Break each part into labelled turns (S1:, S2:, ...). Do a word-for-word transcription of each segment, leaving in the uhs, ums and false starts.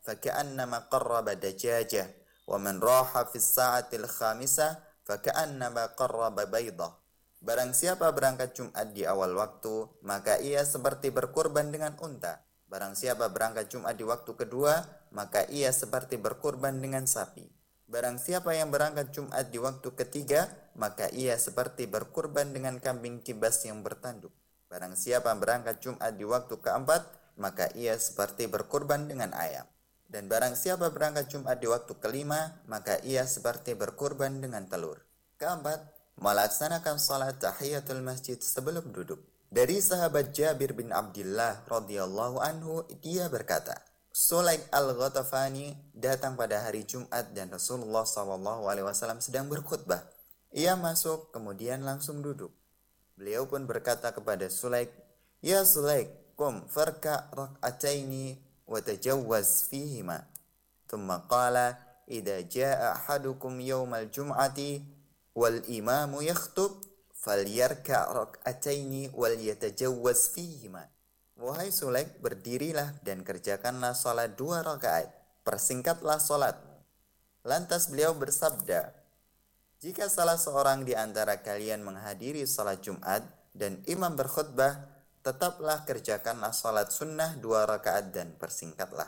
S1: فكأنما قرب دجاجة ومن راح في الساعة الخامسة فكأنما قرب بيضة. Barang siapa berangkat Jumat di awal waktu, maka ia seperti berkurban dengan unta. Barang siapa berangkat Jumat di waktu kedua, maka ia seperti berkurban dengan sapi. Barang siapa yang berangkat Jumat di waktu ketiga, maka ia seperti berkurban dengan kambing kibas yang bertanduk. Barang siapa berangkat Jumat di waktu keempat, maka ia seperti berkurban dengan ayam. Dan barang siapa berangkat Jumat di waktu kelima, maka ia seperti berkurban dengan telur. Keempat, melaksanakan salat tahiyatul masjid sebelum duduk. Dari sahabat Jabir bin Abdullah radhiyallahu anhu, dia berkata, Sulaik al-Ghatafani datang pada hari Jumat dan Rasulullah shallallahu alaihi wasallam sedang berkhutbah. Ia masuk kemudian langsung duduk. Beliau pun berkata kepada Sulaik, Ya Sulaik, qum farka rak'ataini wa tajawwaz fihima. Thumma qala, idza jaa ahadukum yawmal jum'ati wal imamu yakhtub falyarka' rak'ataini wal yatajawwaz fihima. Wahai Sulaik, berdirilah dan kerjakanlah salat dua rakaat, persingkatlah salat. Lantas beliau bersabda, jika salah seorang di antara kalian menghadiri salat Jumat dan imam berkhutbah, tetaplah kerjakanlah salat sunnah dua rakaat dan persingkatlah.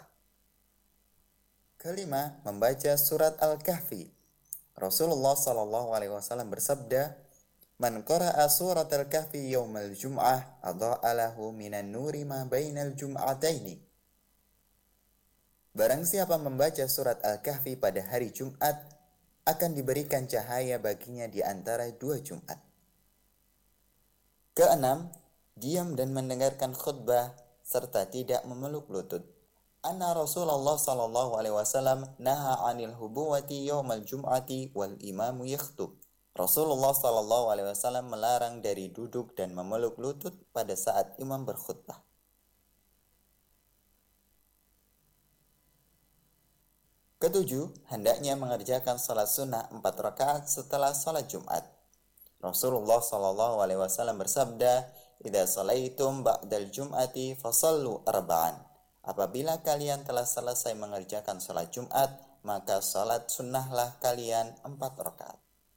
S1: Kelima, membaca surat Al-Kahfi. Rasulullah shallallahu alaihi wasallam bersabda, Man qara'a surat Al-Kahfi yawmal jum'ah adha'a lahu minan nuri ma bainal jum'ataini. Barang siapa membaca surat Al-Kahfi pada hari Jumat, akan diberikan cahaya baginya di antara dua Jumat. Keenam, diam dan mendengarkan khutbah serta tidak memeluk lutut. Anna Rasulullah sallallahu alaihi wasallam naha 'anil hubuwati yaumal jum'ati wal imamu yakhtub. Rasulullah sallallahu alaihi wasallam melarang dari duduk dan memeluk lutut pada saat imam berkhutbah. Ketujuh, hendaknya mengerjakan salat sunnah empat rakaat setelah salat Jumat. Rasulullah sallallahu alaihi wasallam bersabda, "Idza salaitum ba'dal jum'ati fasallu arba'an." Apabila kalian telah selesai mengerjakan salat Jumat, maka salat sunnahlah kalian empat rakaat.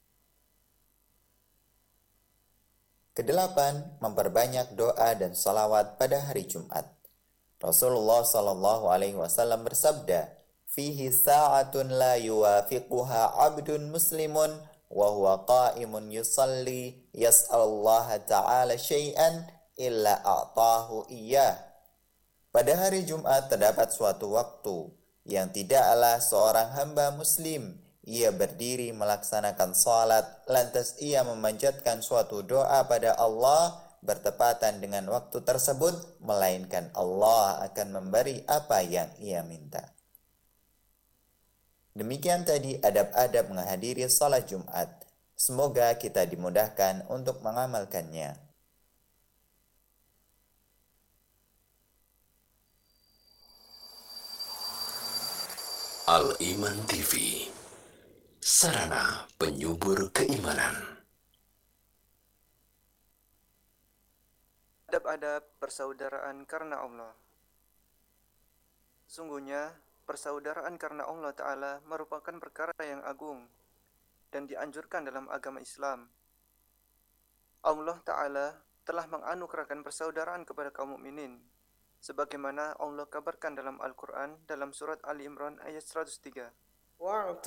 S1: Kedelapan, memperbanyak doa dan salawat pada hari Jumat. Rasulullah sallallahu alaihi wasallam bersabda, "Fihi sa'atun la yuwafiquha 'abdun muslimun wa huwa qa'imun yusalli yas'alullaha ta'ala syai'an illa a'tahu iyyah." Pada hari Jumat terdapat suatu waktu yang tidaklah seorang hamba muslim ia berdiri melaksanakan salat, lantas ia memanjatkan suatu doa pada Allah bertepatan dengan waktu tersebut, melainkan Allah akan memberi apa yang ia minta. Demikian tadi adab-adab menghadiri salat Jumat. Semoga kita dimudahkan untuk mengamalkannya.
S2: Al-Iman T V, sarana penyubur keimanan.
S3: Adab-adab persaudaraan karena Allah. Sungguhnya, persaudaraan karena Allah Ta'ala merupakan perkara yang agung dan dianjurkan dalam agama Islam. Allah Ta'ala telah menganugerahkan persaudaraan kepada kaum mukminin, sebagaimana Allah kabarkan dalam Al-Quran dalam surat Ali Imran ayat seratus tiga.